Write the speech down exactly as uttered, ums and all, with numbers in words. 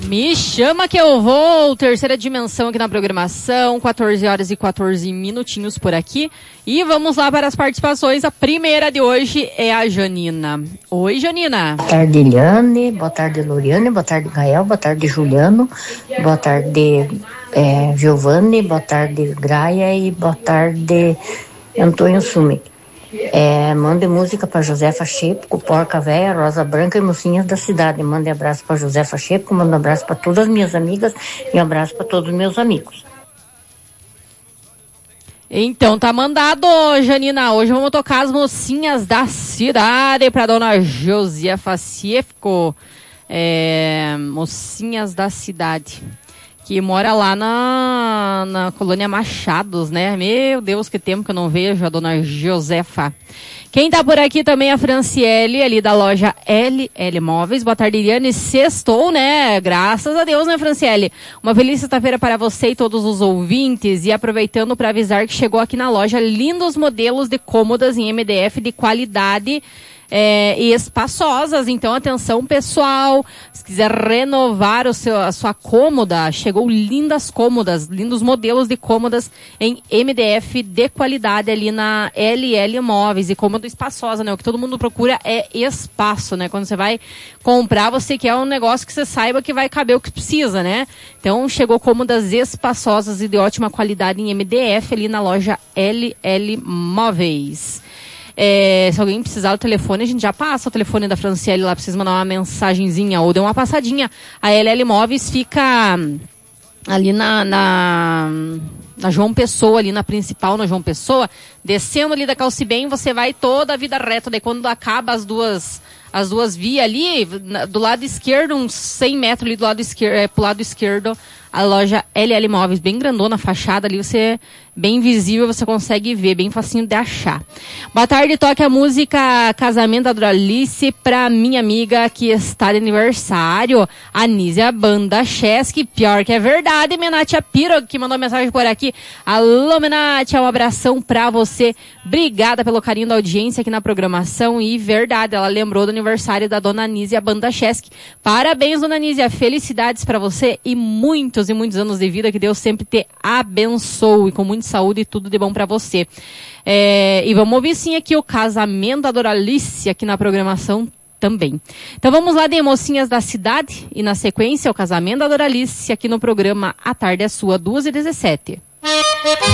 Me chama que eu vou, terceira dimensão aqui na programação, quatorze horas e quatorze minutinhos por aqui. E vamos lá para as participações. A primeira de hoje é a Janina. Oi, Janina. Boa tarde, Eliane. Boa tarde, Loriane. Boa tarde, Gael. Boa tarde, Juliano. Boa tarde, é, Giovanni. Boa tarde, Graia. E boa tarde, Antônio Sumi. É, mande música para Josefa Chepo, Porca Véia, Rosa Branca e Mocinhas da Cidade. Mande abraço para Josefa Chepo, mande um abraço para todas as minhas amigas e um abraço para todos os meus amigos. Então tá mandado, Janina. Hoje vamos tocar as Mocinhas da Cidade para dona Josefa Chepo. É, Mocinhas da Cidade, que mora lá na, na colônia Machados, né? Meu Deus, que tempo que eu não vejo a dona Josefa. Quem tá por aqui também é a Franciele, ali da loja L L Móveis. Boa tarde, Iriane. Sextou, né? Graças a Deus, né, Franciele? Uma feliz sexta-feira para você e todos os ouvintes. E aproveitando para avisar que chegou aqui na loja lindos modelos de cômodas em M D F de qualidade É, e espaçosas. Então, atenção pessoal, se quiser renovar o seu, a sua cômoda, chegou lindas cômodas, lindos modelos de cômodas em M D F de qualidade ali na L L Móveis. E cômoda espaçosa, né? O que todo mundo procura é espaço, né? Quando você vai comprar, você quer um negócio que você saiba que vai caber o que precisa, né? Então, chegou cômodas espaçosas e de ótima qualidade em M D F ali na loja L L Móveis. É, se alguém precisar do telefone, a gente já passa o telefone da Franciele lá, precisa mandar uma mensagenzinha ou dê uma passadinha. A L L Móveis fica ali na, na, na João Pessoa, ali na principal, na João Pessoa, descendo ali da Calcibem, você vai toda a vida reta, daí quando acaba as duas, as duas vias ali, do lado esquerdo, uns cem metros ali do lado esquerdo, é, pro lado esquerdo, a loja L L Móveis, bem grandona, a fachada ali, você, bem visível, você consegue ver, bem facinho de achar. Boa tarde, toque a música Casamento da Doralice pra minha amiga que está de aniversário, Anísia Banda Chesky, pior que é verdade, Menatia Piro, que mandou mensagem por aqui. Alô, Menatia, um abração pra você, obrigada pelo carinho da audiência aqui na programação, e verdade, ela lembrou do aniversário da dona Anísia Banda Chesky. Parabéns, dona Anísia, felicidades pra você e muitos e muitos anos de vida, que Deus sempre te abençoe, com muita saúde e tudo de bom pra você. É, e vamos ouvir sim aqui o Casamento da Doralice aqui na programação também. Então vamos lá de Mocinhas da Cidade e na sequência o Casamento da Doralice aqui no programa A Tarde é Sua, duas e dezessete.